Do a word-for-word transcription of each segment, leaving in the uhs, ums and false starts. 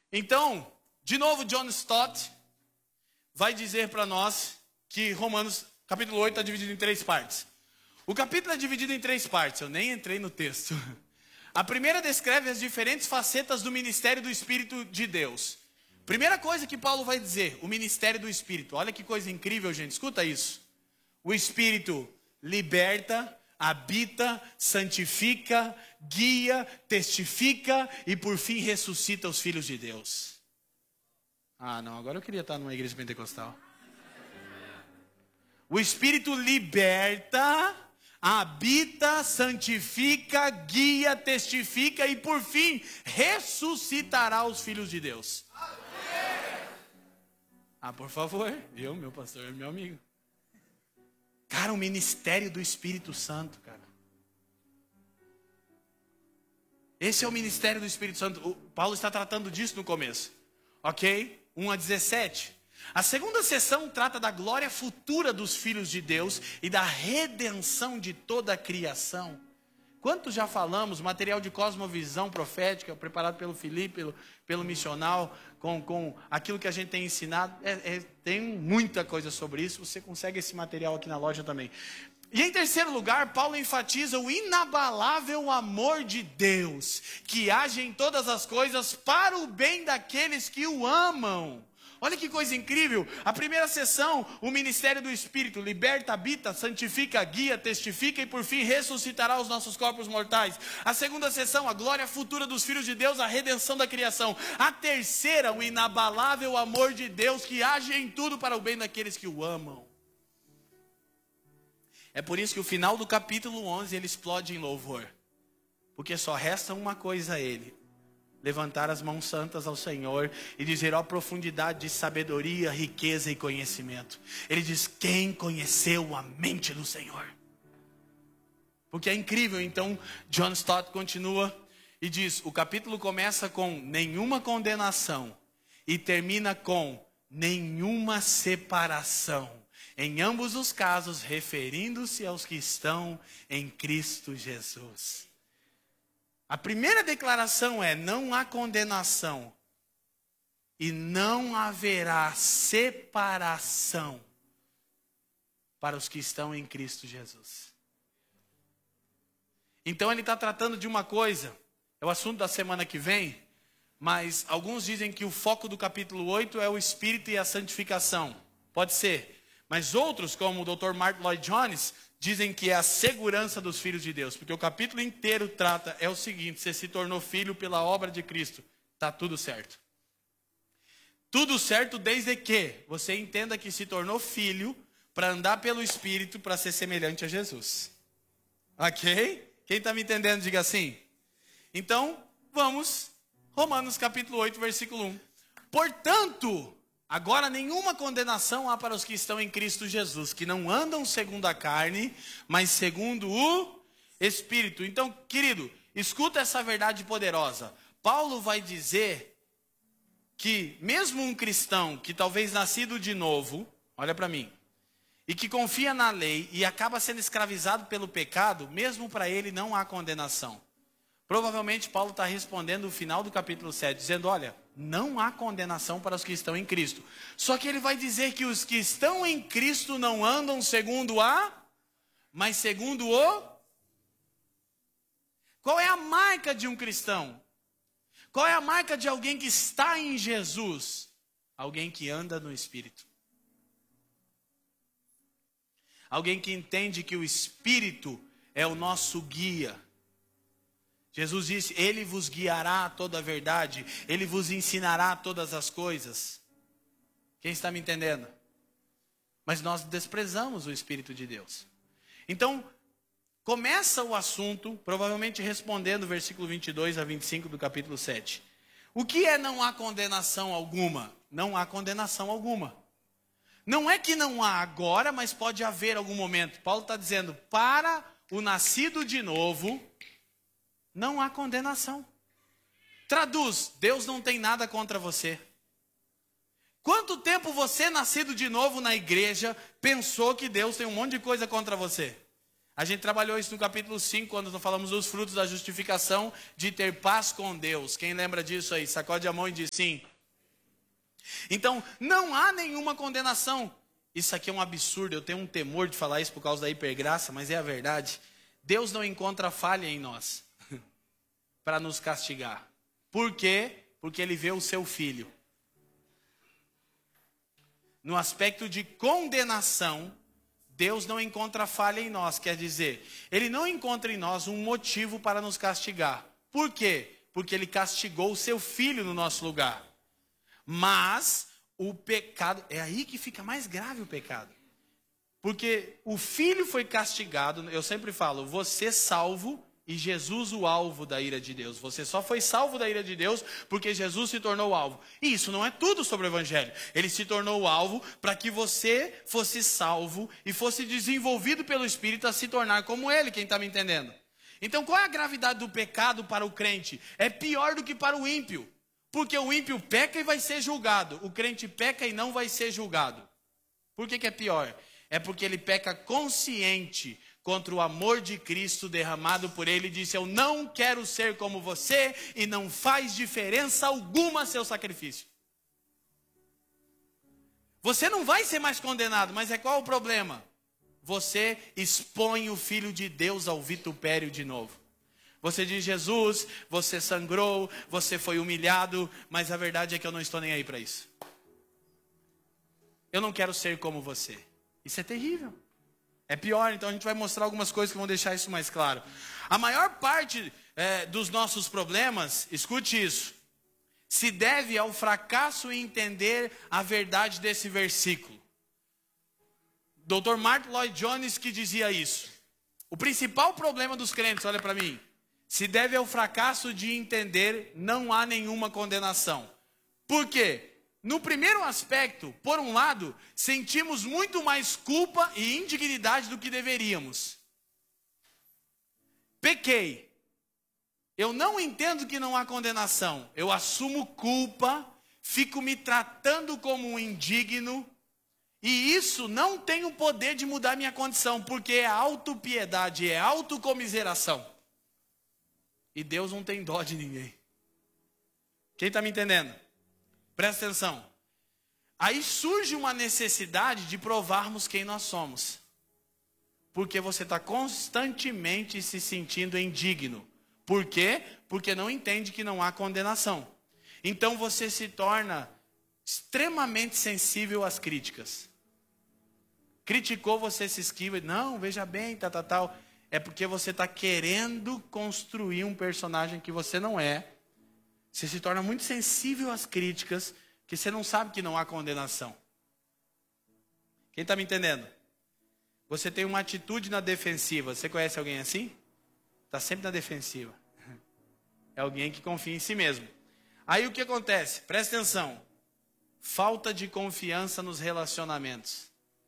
Então, de novo, John Stott vai dizer para nós que Romanos, capítulo oito, está dividido em três partes. O capítulo é dividido em três partes, eu nem entrei no texto. A primeira descreve as diferentes facetas do ministério do Espírito de Deus. Primeira coisa que Paulo vai dizer, o ministério do Espírito. Olha que coisa incrível, gente, escuta isso. O Espírito liberta, habita, santifica, guia, testifica e por fim ressuscita os filhos de Deus. Ah, não, agora eu queria estar numa igreja pentecostal. O Espírito liberta, habita, santifica, guia, testifica e por fim ressuscitará os filhos de Deus. Ah, por favor, eu, meu pastor, meu amigo. Cara, o ministério do Espírito Santo, cara. Esse é o ministério do Espírito Santo. O Paulo está tratando disso no começo. Ok? um a dezessete. A segunda sessão trata da glória futura dos filhos de Deus e da redenção de toda a criação. Quantos já falamos, material de cosmovisão profética, preparado pelo Felipe, pelo, pelo missional, com, com aquilo que a gente tem ensinado. É, é, tem muita coisa sobre isso, você consegue esse material aqui na loja também. E em terceiro lugar, Paulo enfatiza o inabalável amor de Deus, que age em todas as coisas para o bem daqueles que o amam. Olha que coisa incrível, a primeira sessão, o ministério do Espírito, liberta, habita, santifica, guia, testifica e por fim ressuscitará os nossos corpos mortais. A segunda sessão, a glória futura dos filhos de Deus, a redenção da criação. A terceira, o inabalável amor de Deus que age em tudo para o bem daqueles que o amam. É por isso que o final do capítulo onze ele explode em louvor, porque só resta uma coisa a ele. Levantar as mãos santas ao Senhor e dizer, ó profundidade de sabedoria, riqueza e conhecimento. Ele diz, quem conheceu a mente do Senhor? Porque é incrível, então John Stott continua e diz, o capítulo começa com nenhuma condenação e termina com nenhuma separação. Em ambos os casos, referindo-se aos que estão em Cristo Jesus. A primeira declaração é, não há condenação e não haverá separação para os que estão em Cristo Jesus. Então ele está tratando de uma coisa, é o assunto da semana que vem, mas alguns dizem que o foco do capítulo oito é o Espírito e a santificação. Pode ser, mas outros, como o doutor Martin Lloyd Jones, dizem que é a segurança dos filhos de Deus. Porque o capítulo inteiro trata, é o seguinte, você se tornou filho pela obra de Cristo. Está tudo certo. Tudo certo desde que você entenda que se tornou filho para andar pelo Espírito, para ser semelhante a Jesus. Ok? Quem está me entendendo, diga assim. Então, vamos, Romanos capítulo oito, versículo um. Portanto, agora nenhuma condenação há para os que estão em Cristo Jesus, que não andam segundo a carne, mas segundo o Espírito. Então, querido, escuta essa verdade poderosa. Paulo vai dizer que mesmo um cristão que talvez nascido de novo, olha para mim, e que confia na lei e acaba sendo escravizado pelo pecado, mesmo para ele não há condenação. Provavelmente Paulo está respondendo no final do capítulo sete, dizendo, olha, não há condenação para os que estão em Cristo. Só que ele vai dizer que os que estão em Cristo não andam segundo a, mas segundo o... Qual é a marca de um cristão? Qual é a marca de alguém que está em Jesus? Alguém que anda no Espírito. Alguém que entende que o Espírito é o nosso guia. Jesus disse, ele vos guiará a toda a verdade, ele vos ensinará todas as coisas. Quem está me entendendo? Mas nós desprezamos o Espírito de Deus. Então, começa o assunto, provavelmente respondendo o versículo vinte e dois a vinte e cinco do capítulo sete. O que é não há condenação alguma? Não há condenação alguma. Não é que não há agora, mas pode haver algum momento. Paulo está dizendo, para o nascido de novo, não há condenação. Traduz, Deus não tem nada contra você. Quanto tempo você, nascido de novo na igreja, pensou que Deus tem um monte de coisa contra você? A gente trabalhou isso no capítulo cinco, quando nós falamos dos frutos da justificação, de ter paz com Deus. Quem lembra disso aí? Sacode a mão e diz sim. Então, não há nenhuma condenação. Isso aqui é um absurdo, eu tenho um temor de falar isso por causa da hipergraça, mas é a verdade. Deus não encontra falha em nós para nos castigar. Por quê? Porque Ele vê o seu Filho. No aspecto de condenação, Deus não encontra falha em nós, quer dizer, Ele não encontra em nós um motivo para nos castigar. Por quê? Porque Ele castigou o seu Filho no nosso lugar. Mas o pecado, é aí que fica mais grave o pecado. Porque o Filho foi castigado, eu sempre falo, você salvo e Jesus o alvo da ira de Deus. Você só foi salvo da ira de Deus porque Jesus se tornou o alvo. E isso não é tudo sobre o Evangelho. Ele se tornou o alvo para que você fosse salvo e fosse desenvolvido pelo Espírito a se tornar como Ele, quem está me entendendo? Então qual é a gravidade do pecado para o crente? É pior do que para o ímpio. Porque o ímpio peca e vai ser julgado. O crente peca e não vai ser julgado. Por que que é pior? É porque ele peca consciente contra o amor de Cristo derramado por ele. Ele disse, eu não quero ser como você e não faz diferença alguma seu sacrifício. Você não vai ser mais condenado, mas é qual o problema? Você expõe o Filho de Deus ao vitupério de novo. Você diz, Jesus, você sangrou, você foi humilhado, mas a verdade é que eu não estou nem aí para isso. Eu não quero ser como você. Isso é terrível. É pior, então a gente vai mostrar algumas coisas que vão deixar isso mais claro. A maior parte é, dos nossos problemas, escute isso, se deve ao fracasso em entender a verdade desse versículo. doutor Martin Lloyd Jones que dizia isso. O principal problema dos crentes, olha para mim, se deve ao fracasso de entender, não há nenhuma condenação. Por quê? No primeiro aspecto, por um lado, sentimos muito mais culpa e indignidade do que deveríamos. Pequei. Eu não entendo que não há condenação. Eu assumo culpa, fico me tratando como um indigno, e isso não tem o poder de mudar minha condição, porque é autopiedade, é autocomiseração. E Deus não tem dó de ninguém. Quem está me entendendo? Presta atenção. Aí surge uma necessidade de provarmos quem nós somos. Porque você está constantemente se sentindo indigno. Por quê? Porque não entende que não há condenação. Então você se torna extremamente sensível às críticas. Criticou, você se esquiva. Não, veja bem, tal, tal, tal. É porque você está querendo construir um personagem que você não é. Você se torna muito sensível às críticas, que você não sabe que não há condenação. Quem está me entendendo? Você tem uma atitude na defensiva. Você conhece alguém assim? Está sempre na defensiva. É alguém que confia em si mesmo. Aí o que acontece? Presta atenção. Falta de confiança nos relacionamentos.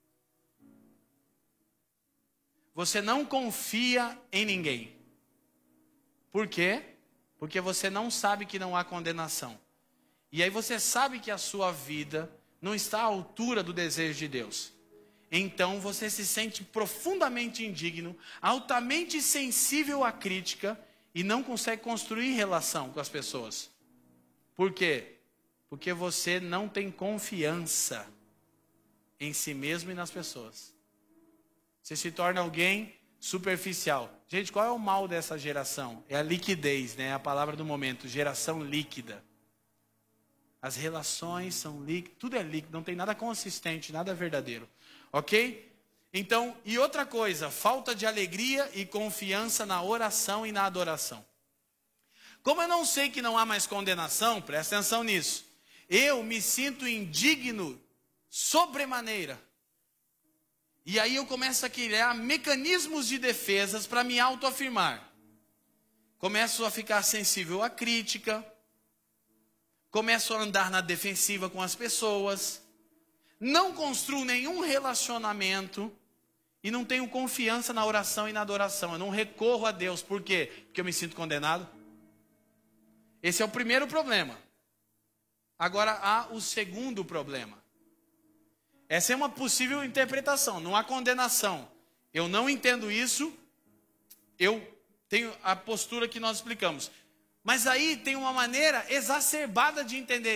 Você não confia em ninguém. Por quê? Porque você não sabe que não há condenação. E aí você sabe que a sua vida não está à altura do desejo de Deus. Então você se sente profundamente indigno, altamente sensível à crítica e não consegue construir relação com as pessoas. Por quê? Porque você não tem confiança em si mesmo e nas pessoas. Você se torna alguém superficial. Gente, qual é o mal dessa geração? É a liquidez, né? É a palavra do momento, geração líquida. As relações são líquidas, tudo é líquido, não tem nada consistente, nada verdadeiro. Ok? Então, e outra coisa, falta de alegria e confiança na oração e na adoração. Como eu não sei que não há mais condenação, presta atenção nisso. Eu me sinto indigno sobremaneira. E aí eu começo a criar mecanismos de defesas para me autoafirmar. Começo a ficar sensível à crítica. Começo a andar na defensiva com as pessoas. Não construo nenhum relacionamento. E não tenho confiança na oração e na adoração. Eu não recorro a Deus. Por quê? Porque eu me sinto condenado. Esse é o primeiro problema. Agora há o segundo problema. Essa é uma possível interpretação. Não há condenação. eu não entendo isso, eu tenho a postura que nós explicamos. Mas aí tem uma maneira exacerbada de entender